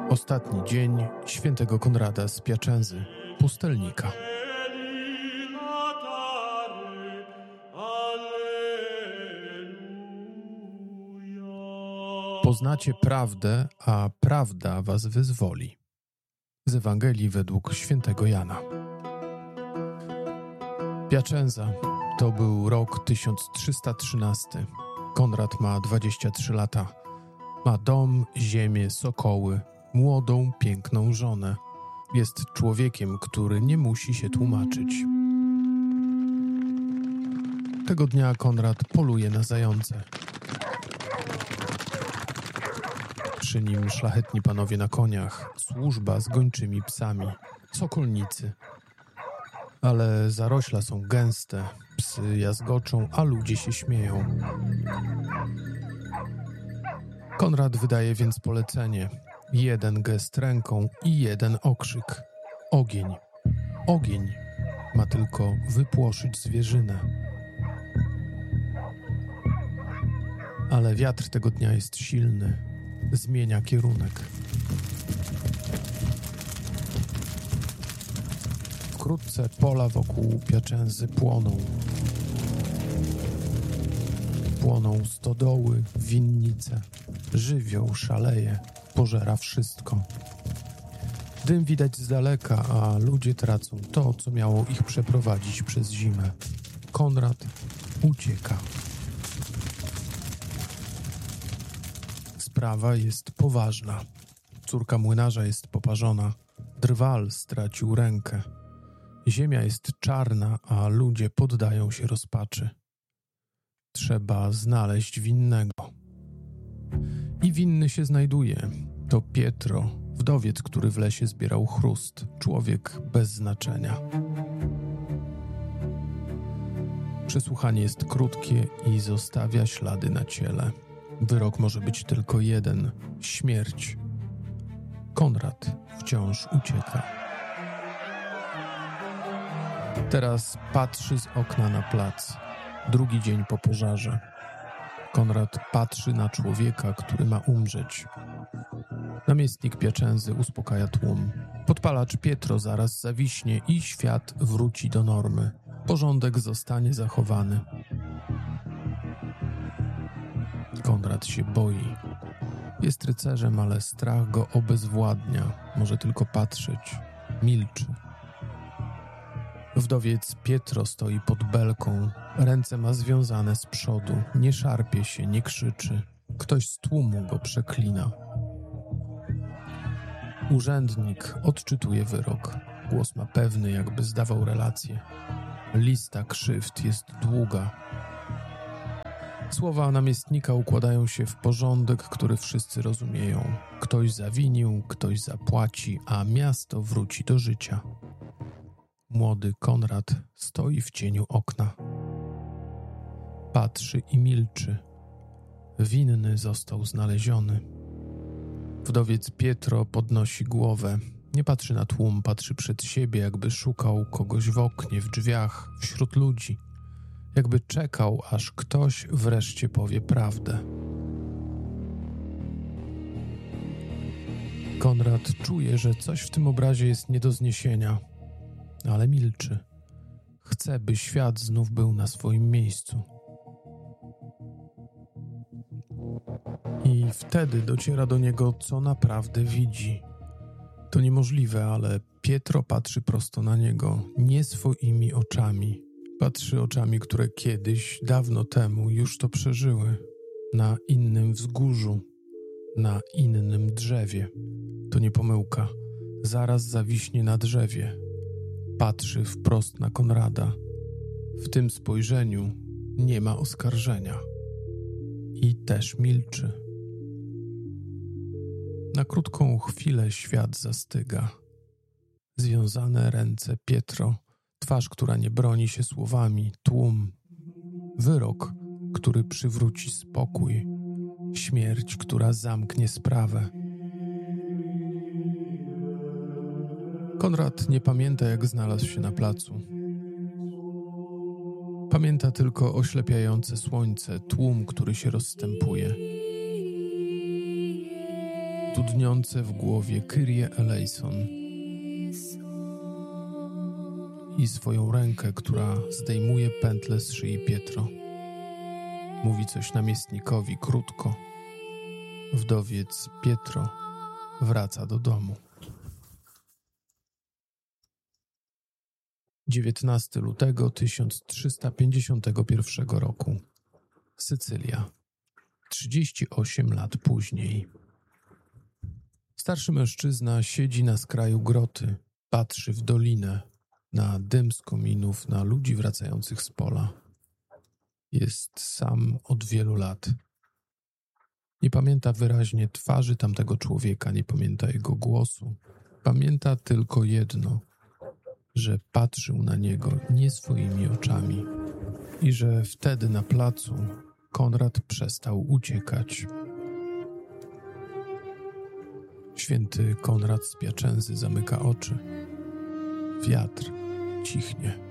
Ostatni dzień świętego Konrada z Piacenzy, pustelnika. Poznacie prawdę, a prawda was wyzwoli. Z Ewangelii według świętego Jana. Piacenza to był rok 1313. Konrad ma 23 lata. Ma dom, ziemię, sokoły, młodą, piękną żonę. Jest człowiekiem, który nie musi się tłumaczyć. Tego dnia Konrad poluje na zające. Przy nim szlachetni panowie na koniach, służba z gończymi psami, sokolnicy. Ale zarośla są gęste, psy jazgoczą, a ludzie się śmieją. Konrad wydaje więc polecenie. Jeden gest ręką i jeden okrzyk. Ogień. Ogień ma tylko wypłoszyć zwierzynę. Ale wiatr tego dnia jest silny. Zmienia kierunek. Wkrótce pola wokół Piacenzy płoną. Płoną stodoły, winnice. Żywioł szaleje, pożera wszystko. Dym widać z daleka, a ludzie tracą to, co miało ich przeprowadzić przez zimę. Konrad ucieka. Sprawa jest poważna. Córka młynarza jest poparzona. Drwal stracił rękę. Ziemia jest czarna, a ludzie poddają się rozpaczy. Trzeba znaleźć winnego. I winny się znajduje. To Pietro, wdowiec, który w lesie zbierał chrust. Człowiek bez znaczenia. Przesłuchanie jest krótkie i zostawia ślady na ciele. Wyrok może być tylko jeden – śmierć. Konrad wciąż ucieka. Teraz patrzy z okna na plac. Drugi dzień po pożarze. Konrad patrzy na człowieka, który ma umrzeć. Namiestnik Piacenzy uspokaja tłum. Podpalacz Pietro zaraz zawiśnie i świat wróci do normy. Porządek zostanie zachowany. Konrad się boi. Jest rycerzem, ale strach go obezwładnia. Może tylko patrzeć. Milczy. Wdowiec Pietro stoi pod belką. Ręce ma związane z przodu. Nie szarpie się, nie krzyczy. Ktoś z tłumu go przeklina. Urzędnik odczytuje wyrok. Głos ma pewny, jakby zdawał relację. Lista krzywd jest długa. Słowa namiestnika układają się w porządek, który wszyscy rozumieją. Ktoś zawinił, ktoś zapłaci, a miasto wróci do życia. Młody Konrad stoi w cieniu okna. Patrzy i milczy. Winny został znaleziony. Wdowiec Pietro podnosi głowę. Nie patrzy na tłum, patrzy przed siebie, jakby szukał kogoś w oknie, w drzwiach, wśród ludzi. Jakby czekał, aż ktoś wreszcie powie prawdę. Konrad czuje, że coś w tym obrazie jest nie do zniesienia, ale milczy. Chce, by świat znów był na swoim miejscu. I wtedy dociera do niego, co naprawdę widzi. To niemożliwe, ale Pietro patrzy prosto na niego, nie swoimi oczami. Patrzy oczami, które kiedyś, dawno temu już to przeżyły. Na innym wzgórzu, na innym drzewie. To nie pomyłka. Zaraz zawiśnie na drzewie. Patrzy wprost na Konrada. W tym spojrzeniu nie ma oskarżenia. I też milczy. Na krótką chwilę świat zastyga. Związane ręce Pietro, twarz, która nie broni się słowami, tłum. Wyrok, który przywróci spokój. Śmierć, która zamknie sprawę. Konrad nie pamięta, jak znalazł się na placu. Pamięta tylko oślepiające słońce, tłum, który się rozstępuje. studniące w głowie Kyrie eleison i swoją rękę, która zdejmuje pętlę z szyi Pietro. Mówi coś namiestnikowi krótko. Wdowiec Pietro wraca do domu. 19 lutego 1351 roku. Sycylia. 38 lat później. Starszy mężczyzna siedzi na skraju groty, patrzy w dolinę, na dym z kominów, na ludzi wracających z pola. Jest sam od wielu lat. Nie pamięta wyraźnie twarzy tamtego człowieka, nie pamięta jego głosu. Pamięta tylko jedno, że patrzył na niego nie swoimi oczami i że wtedy na placu Konrad przestał uciekać. Święty Konrad z Piaczęzy zamyka oczy. Wiatr cichnie.